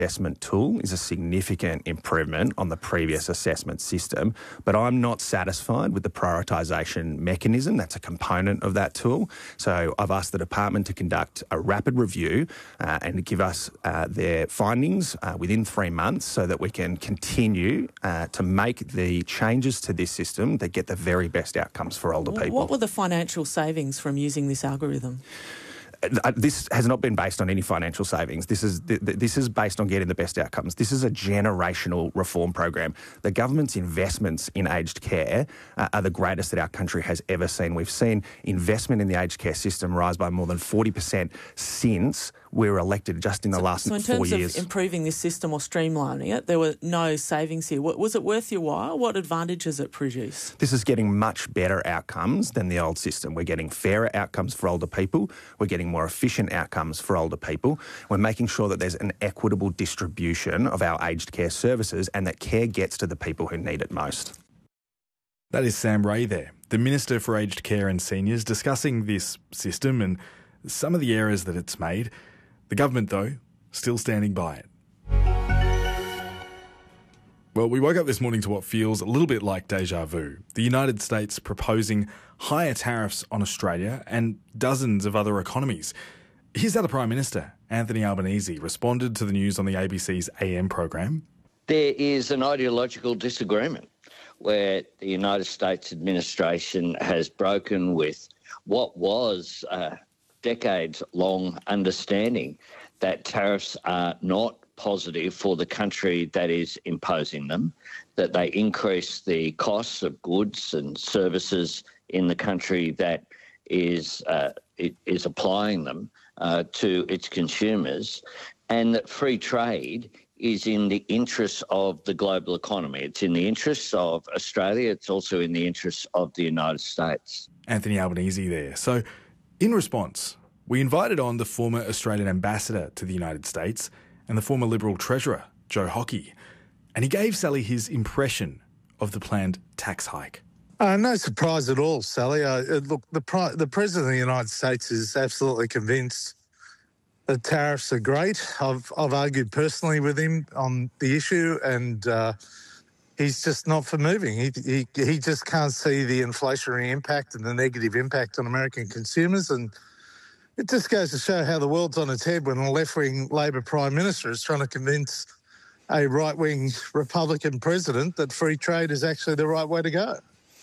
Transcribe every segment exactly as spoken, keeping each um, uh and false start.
assessment tool is a significant improvement on the previous assessment system, but I'm not satisfied with the prioritisation mechanism. That's a component of that tool. So I've asked the department to conduct a rapid review uh, and to give us uh, their findings uh, within three months so that we can continue uh, to make the changes to this system that get the very best outcomes for older people. What were the financial savings from using this algorithm? This has not been based on any financial savings. This is this is based on getting the best outcomes. This is a generational reform program. The government's investments in aged care uh, are the greatest that our country has ever seen. We've seen investment in the aged care system rise by more than forty percent since we were elected just in the so, last so in four terms years. Of improving this system or streamlining it, there were no savings here. Was it worth your while? What advantages it produced? This is getting much better outcomes than the old system. We're getting fairer outcomes for older people. We're getting more efficient outcomes for older people. We're making sure that there's an equitable distribution of our aged care services and that care gets to the people who need it most. That is Sam Ray there, the Minister for Aged Care and Seniors, discussing this system and some of the errors that it's made. The government, though, still standing by it. Well, we woke up this morning to what feels a little bit like deja vu. The United States proposing higher tariffs on Australia and dozens of other economies. Here's how the Prime Minister, Anthony Albanese, responded to the news on the A B C's A M program. There is an ideological disagreement where the United States administration has broken with what was a decades-long understanding that tariffs are not positive for the country that is imposing them, that they increase the costs of goods and services in the country that is uh, is applying them uh, to its consumers, and that free trade is in the interests of the global economy. It's in the interests of Australia. It's also in the interests of the United States. Anthony Albanese there. So, in response, we invited on the former Australian ambassador to the United States and the former Liberal Treasurer, Joe Hockey, and he gave Sally his impression of the planned tax hike. Uh, no surprise at all, Sally. Uh, look, the, pri- the President of the United States is absolutely convinced that tariffs are great. I've, I've argued personally with him on the issue, and uh, he's just not for moving. He, he he just can't see the inflationary impact and the negative impact on American consumers, and it just goes to show how the world's on its head when a left-wing Labor Prime Minister is trying to convince a right-wing Republican president that free trade is actually the right way to go.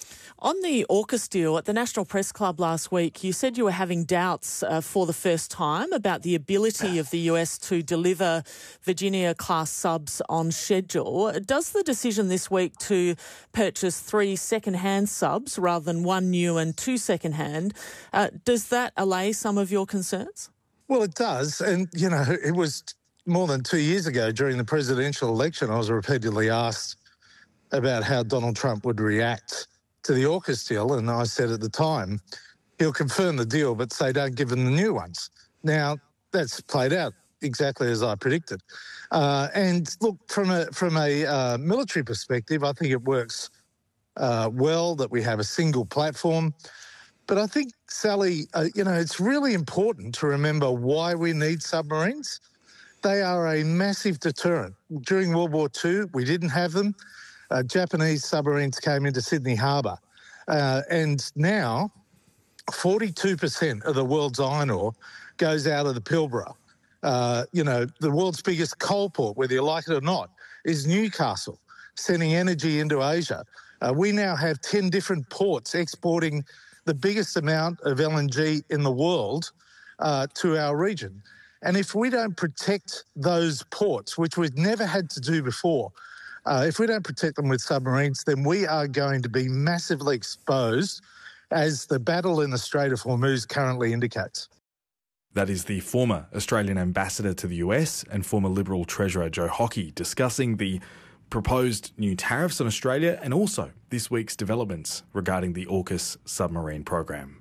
On the AUKUS deal, at the National Press Club last week, you said you were having doubts uh, for the first time about the ability of the U S to deliver Virginia-class subs on schedule. Does the decision this week to purchase three second-hand subs rather than one new and two second-hand, uh, does that allay some of your concerns? Well, it does. And, you know, it was more than two years ago during the presidential election, I was repeatedly asked about how Donald Trump would react to the AUKUS deal, and I said at the time, he'll confirm the deal, but say don't give him the new ones. Now, that's played out exactly as I predicted. Uh, and look, from a from a uh, military perspective, I think it works uh, well that we have a single platform. But I think, Sally, uh, you know, it's really important to remember why we need submarines. They are a massive deterrent. During World War Two, we didn't have them. Uh, Japanese submarines came into Sydney Harbour. Uh, and now, forty-two percent of the world's iron ore goes out of the Pilbara. Uh, you know, the world's biggest coal port, whether you like it or not, is Newcastle, sending energy into Asia. Uh, we now have ten different ports exporting the biggest amount of L N G in the world uh, to our region. And if we don't protect those ports, which we've never had to do before, Uh, if we don't protect them with submarines, then we are going to be massively exposed, as the battle in the Strait of Hormuz currently indicates. That is the former Australian ambassador to the U S and former Liberal Treasurer Joe Hockey discussing the proposed new tariffs on Australia and also this week's developments regarding the AUKUS submarine program.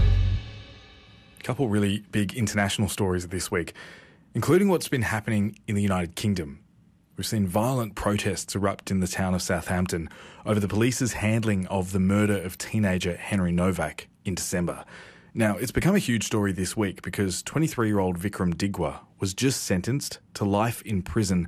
A couple really big international stories this week, including what's been happening in the United Kingdom. We've seen violent protests erupt in the town of Southampton over the police's handling of the murder of teenager Henry Novak in December. Now, it's become a huge story this week because twenty-three-year-old Vikram Digwa was just sentenced to life in prison